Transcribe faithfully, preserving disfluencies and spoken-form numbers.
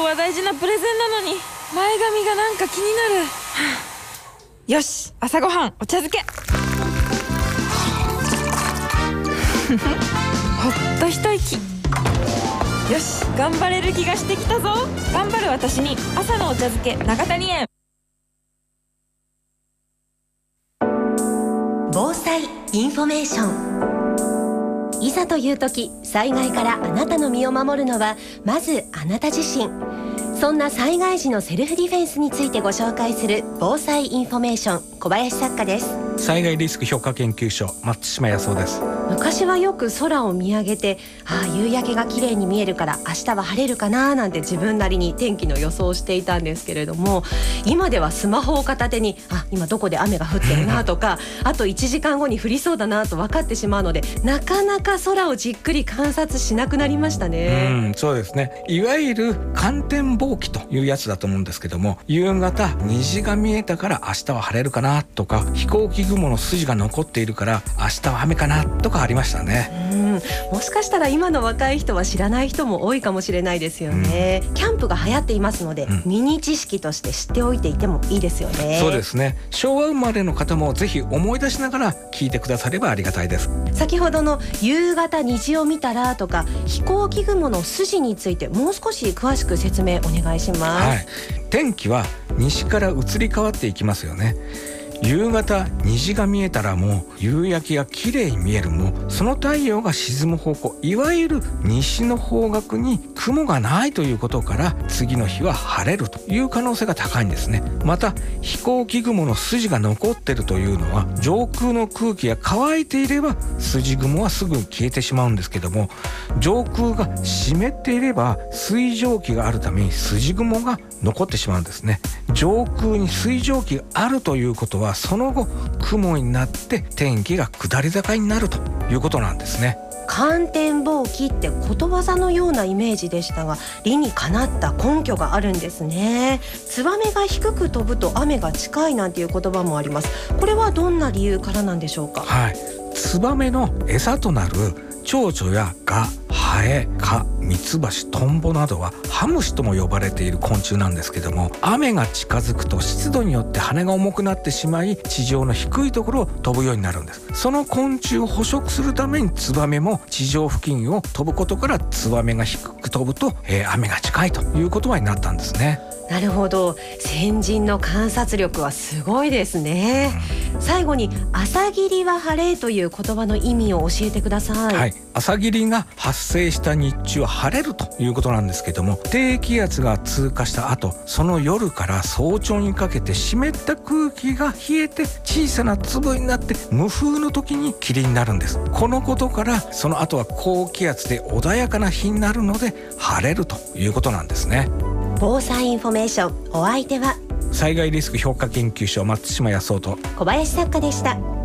は大事なプレゼンなのに前髪がなんか気になる。はあ、よし、朝ごはんお茶漬けほっと一息。よし、頑張れる気がしてきたぞ。頑張る私に朝のお茶漬け永谷園。 防災インフォメーション。いざという時、災害からあなたの身を守るのはまずあなた自身。そんな災害時のセルフディフェンスについてご紹介する防災インフォメーション、小林作家です。 災害リスク評価研究所、松島康夫です。 昔はよく空を見上げて、ああ夕焼けが綺麗に見えるから明日は晴れるかななんて自分なりに天気の予想をしていたんですけれども、今ではスマホを片手に、あ今どこで雨が降ってるなとかあといちじかんごに降りそうだなと分かってしまうので、なかなか空をじっくり観察しなくなりましたね。 うん、そうですね。いわゆる観天望気というやつだと思うんですけども、夕方虹が見えたから明日は晴れるかなとか、飛行機雲の筋が残っているから明日は雨かなとかありましたね。 うん、もしかしたら今の若い人は知らない人も多いかもしれないですよね。うん、キャンプが流行っていますので、うん、ミニ知識として知っておいていてもいいですよね。 そうですね。昭和生まれの方もぜひ思い出しながら聞いてくださればありがたいです。 先ほどの夕方虹を見たらとか飛行機雲の筋についてもう少し詳しく説明お願いします。はい、 天気は西から移り変わっていきますよね。夕方虹が見えたらもう夕焼けが綺麗に見える。もうその太陽が沈む方向、いわゆる西の方角に雲がないということから、次の日は晴れるという可能性が高いんですね。また飛行機雲の筋が残っているというのは、上空の空気が乾いていれば筋雲はすぐ消えてしまうんですけども、上空が湿っていれば水蒸気があるために筋雲が残ってしまうんですね。上空に水蒸気があるということは、その後雲になって天気が下り坂になるということなんですね。 観天望気ってことわざのようなイメージでしたが、理にかなった根拠があるんですね。ツバメが低く飛ぶと雨が近いなんていう言葉もあります。これはどんな理由からなんでしょうか。 はい、ツバメの餌となる蝶々やガ、ハエ、カ、ミツバチ、トンボなどはハムシとも呼ばれている昆虫なんですけども、雨が近づくと湿度によって羽が重くなってしまい、地上の低いところを飛ぶようになるんです。その昆虫を捕食するためにツバメも地上付近を飛ぶことから、ツバメが低く飛ぶと、えー、雨が近いという言葉になったんですね。 なるほど、先人の観察力はすごいですね。うん、最後に朝霧は晴れという言葉の意味を教えてください。 はい、朝霧が発生した日中は晴れるということなんですけども、低気圧が通過した後、その夜から早朝にかけて湿った空気が冷えて小さな粒になって無風の時に霧になるんです。このことからその後は高気圧で穏やかな日になるので晴れるということなんですね。 防災インフォメーション、お相手は災害リスク評価研究所、松島康夫と小林作家でした。